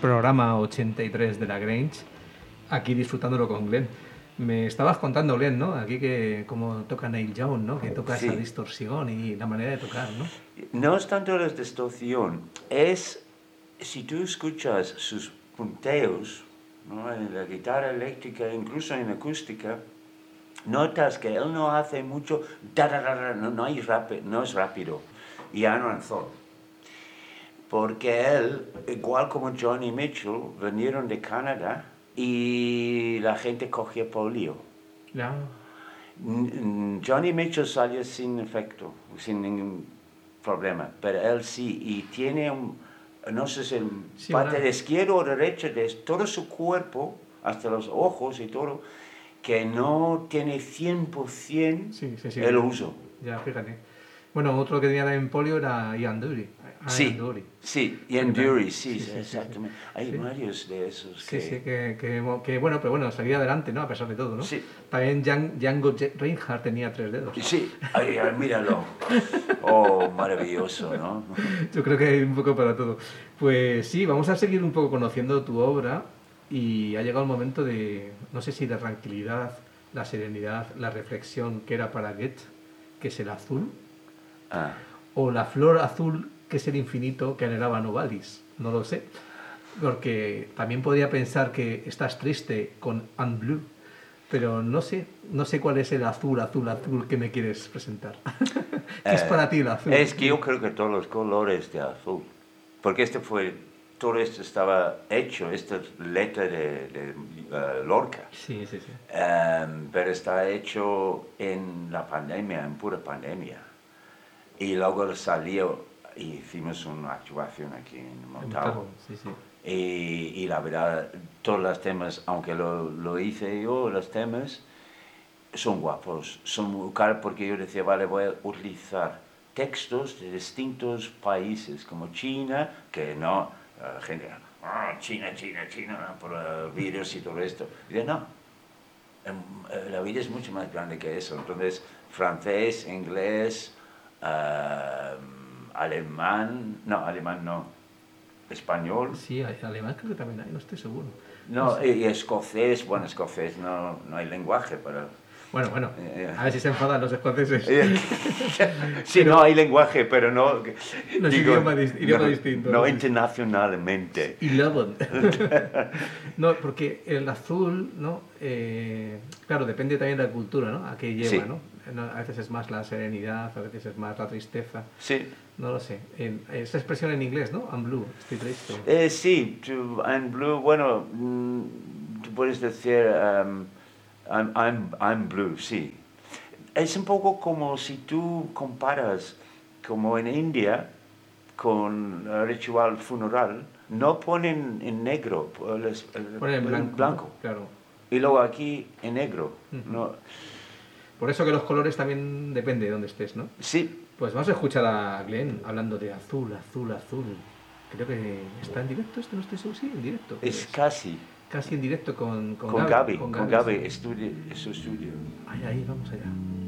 programa 83 de La Grange, aquí disfrutándolo con Glenn. Me estabas contando, Glenn, ¿no? Aquí que como toca Neil Young, ¿no? Que toca esa distorsión y la manera de tocar, ¿no? No es tanto la distorsión, es si tú escuchas sus punteos, ¿no? En la guitarra eléctrica, incluso en acústica, notas que él no hace mucho, no es rápido, y Aaron Thorpe. Porque él, igual como Johnny Mitchell, vinieron de Canadá y la gente cogía polio. Ya. Johnny Mitchell salió sin efecto, sin ningún problema, pero él sí, y tiene no sé si parte de izquierdo o derecho de todo su cuerpo, hasta los ojos y todo, que no tiene 100% el uso. Ya, fíjate. Bueno, otro que tenía en polio era Ian Dury. Ian Dury, exactamente. Hay varios de esos que... Sí, que bueno, pero bueno, salía adelante, ¿no? A pesar de todo, ¿no? Sí. También Django Reinhardt tenía 3 dedos. Sí, míralo. Oh, maravilloso, ¿no? Yo creo que hay un poco para todo. Pues sí, vamos a seguir un poco conociendo tu obra y ha llegado el momento de, no sé si la tranquilidad, la serenidad, la reflexión que era para Goethe, que es el azul, o la flor azul, que es el infinito que anhelaba Novalis, no lo sé, porque también podría pensar que estás triste con Un Blue, pero no sé cuál es el azul que me quieres presentar. ¿Qué es para ti el azul? Es que yo creo que todos los colores de azul, porque todo esto estaba hecho, esta letra de Lorca. Sí. Pero está hecho en la pandemia, en pura pandemia. Y luego salió y hicimos una actuación aquí en Montalvo. Sí. Y la verdad, todos los temas, aunque lo hice yo, los temas son guapos, son muy caros, porque yo decía, vale, voy a utilizar textos de distintos países, como China, que no, gente, China, por virus y todo esto. Y dije, no, la vida es mucho más grande que eso. Entonces, francés, inglés, alemán no, español. Sí, alemán creo que también hay, no estoy seguro. No, y escocés, escocés no hay lenguaje para... Bueno, a ver si se enfadan los escoceses. Sí, no hay lenguaje, pero no... No es idioma distinto. No internacionalmente. Y luego... No, porque el azul, ¿no? Claro, depende también de la cultura, ¿no? A qué lleva, ¿no? A veces es más la serenidad, a veces es más la tristeza. Sí. No lo sé. Esta expresión en inglés, ¿no? I'm blue, estoy triste. Sí, I'm blue, bueno, tú puedes decir I'm blue, sí. Es un poco como si tú comparas, como en India, con el ritual funeral, no ponen en negro, ponen en blanco. Claro. Y luego aquí en negro. ¿No? Por eso que los colores también depende de dónde estés, ¿no? Sí. Pues vamos a escuchar a Glenn hablando de azul. Creo que está en directo, no estoy seguro, sí, en directo. Es casi en directo con Gaby. Con Gaby, es su estudio. Ahí, vamos allá.